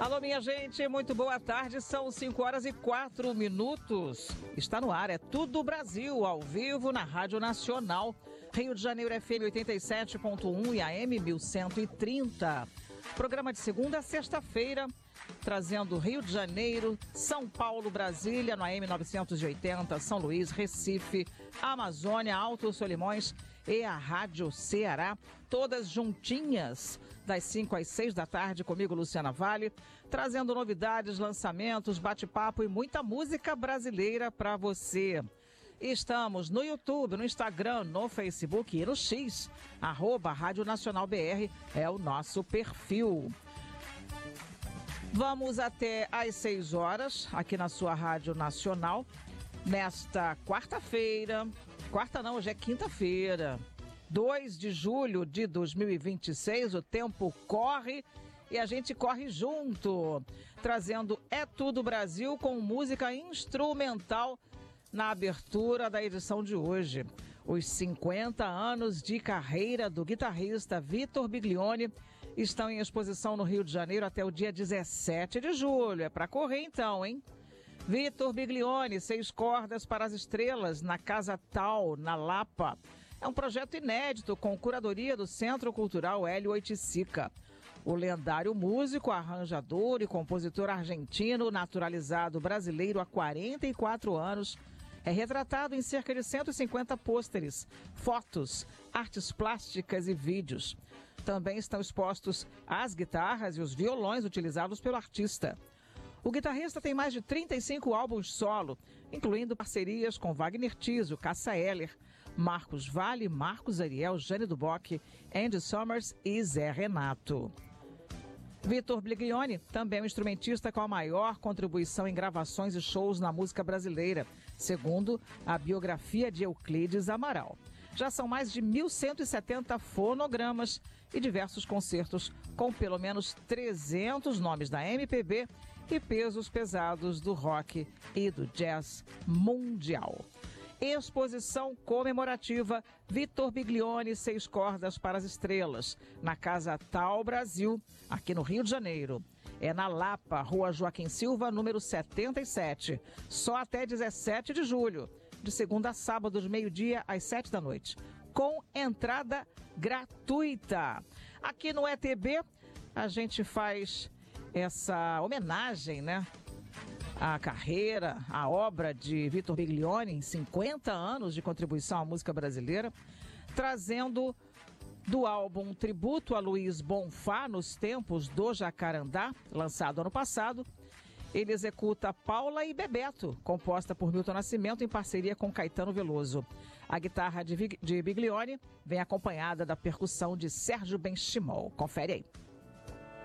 Alô, minha gente, muito boa tarde, são 5h04. Está no ar, é Tudo Brasil, ao vivo na Rádio Nacional, Rio de Janeiro FM 87.1 e AM 1130. Programa de segunda a sexta-feira, trazendo Rio de Janeiro, São Paulo, Brasília, no AM 980, São Luís, Recife, Amazônia, Altos Solimões e a Rádio Ceará, todas juntinhas, das 5 às 6 da tarde, comigo, Luciana Vale, trazendo novidades, lançamentos, bate-papo e muita música brasileira para você. Estamos no YouTube, no Instagram, no Facebook e no X, @Rádio Nacional BR é o nosso perfil. Vamos até às 6 horas, aqui na sua Rádio Nacional, nesta quarta-feira, hoje é quinta-feira, 2 de julho de 2026, o tempo corre e a gente corre junto, trazendo É Tudo Brasil com música instrumental na abertura da edição de hoje. Os 50 anos de carreira do guitarrista Vitor Biglione estão em exposição no Rio de Janeiro até o dia 17 de julho. É para correr então, hein? Vitor Biglione, 6 cordas para as estrelas, na Casa Tal, na Lapa. É um projeto inédito com curadoria do Centro Cultural Hélio Oiticica. O lendário músico, arranjador e compositor argentino, naturalizado brasileiro há 44 anos, é retratado em cerca de 150 pôsteres, fotos, artes plásticas e vídeos. Também estão expostos as guitarras e os violões utilizados pelo artista. O guitarrista tem mais de 35 álbuns solo, incluindo parcerias com Wagner Tiso, Cássia Eller, Marcos Valle, Marcos Ariel, Jane Duboc, Andy Summers e Zé Renato. Vitor Biglione também é um instrumentista com a maior contribuição em gravações e shows na música brasileira, segundo a biografia de Euclides Amaral. Já são mais de 1.170 fonogramas e diversos concertos com pelo menos 300 nomes da MPB e pesos pesados do rock e do jazz mundial. Exposição comemorativa Vitor Biglione, 6 cordas para as estrelas, na Casa Tal Brasil, aqui no Rio de Janeiro. É na Lapa, Rua Joaquim Silva, número 77, só até 17 de julho, de segunda a sábado, de meio-dia às 7 da noite, com entrada gratuita. Aqui no ETB, a gente faz essa homenagem, né? A carreira, a obra de Vitor Biglione, em 50 anos de contribuição à música brasileira, trazendo do álbum Tributo a Luiz Bonfá, Nos Tempos do Jacarandá, lançado ano passado. Ele executa Paula e Bebeto, composta por Milton Nascimento em parceria com Caetano Veloso. A guitarra de Biglione vem acompanhada da percussão de Sérgio Benchimol. Confere aí.